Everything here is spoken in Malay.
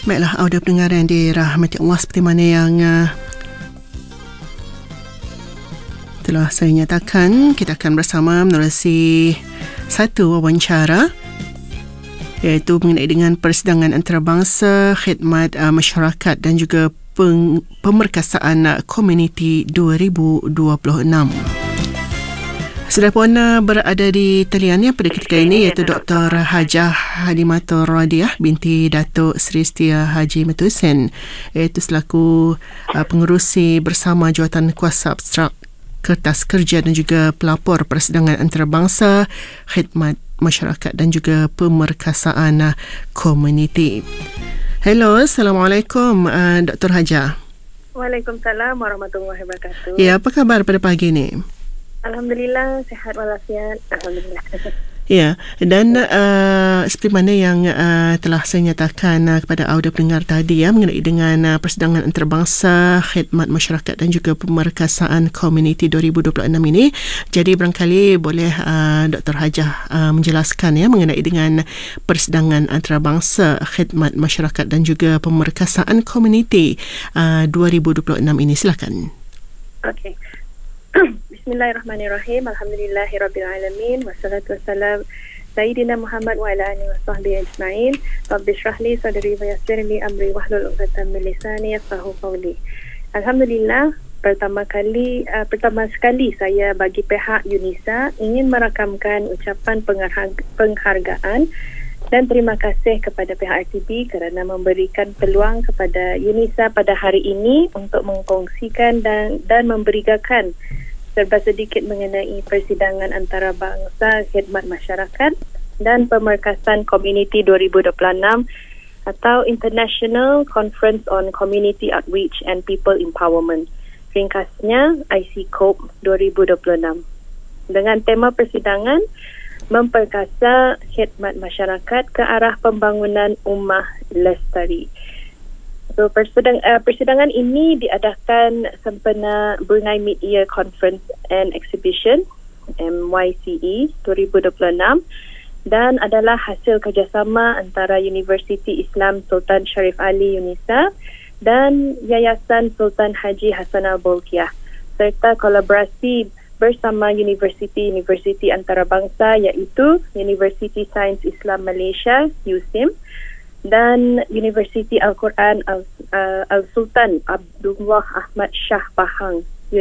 Baiklah, audio pendengar yang dirahmati Allah, seperti mana yang telah saya nyatakan, kita akan bersama menerusi satu wawancara iaitu mengenai dengan persidangan antarabangsa, khidmat masyarakat dan juga pemerkasaan komuniti 2026. Sudah pun berada di taliannya pada ketika ini iaitu Dr. Hajah Halimatul Radiah binti Datuk Seri Setia Haji Metusen, iaitu selaku pengerusi bersama Jawatan Kuasa Abstrak Kertas Kerja dan juga pelapor persidangan antarabangsa, khidmat masyarakat dan juga pemerkasaan komuniti. Hello, Assalamualaikum Dr. Hajah. Waalaikumsalam warahmatullahi wabarakatuh. Ya, apa khabar pada pagi ini? Alhamdulillah, sihat walafiat. Alhamdulillah. Ya, dan seperti mana yang telah saya nyatakan kepada audio pendengar tadi mengenai dengan persidangan antarabangsa, khidmat masyarakat dan juga pemerkasaan komuniti 2026 ini. Jadi barangkali boleh Dr. Hajah menjelaskan mengenai dengan persidangan antarabangsa, khidmat masyarakat dan juga pemerkasaan komuniti 2026 ini. Silakan. Okey. Bismillahirrahmanirrahim. Alhamdulillahirrabbilalamin. Wassalatu wassalam Sayyidina Muhammad wa ala alihi wa sahbihi ajma'in. Rabbi shrah li sadri wa yassir li amri wahlul 'uqdatam min lisani yafqahu qawli. Alhamdulillah, pertama sekali saya bagi pihak UNISA ingin merakamkan ucapan penghargaan dan terima kasih kepada pihak RTB kerana memberikan peluang kepada UNISA pada hari ini untuk mengkongsikan dan memberikan serba sedikit mengenai persidangan antarabangsa, khidmat masyarakat dan pemerkasaan komuniti 2026 atau International Conference on Community Outreach and People Empowerment. Ringkasnya ICCOP 2026. Dengan tema persidangan memperkasa khidmat masyarakat ke arah pembangunan ummah lestari. So, persidangan ini diadakan sempena Brunei Mid-Year Conference and Exhibition MYCE 2026 dan adalah hasil kerjasama antara Universiti Islam Sultan Sharif Ali UNISA dan Yayasan Sultan Haji Hassanal Bolkiah serta kolaborasi bersama universiti antarabangsa iaitu Universiti Sains Islam Malaysia USIM dan Universiti Al-Quran Al-Sultan Abdullah Ahmad Shah Pahang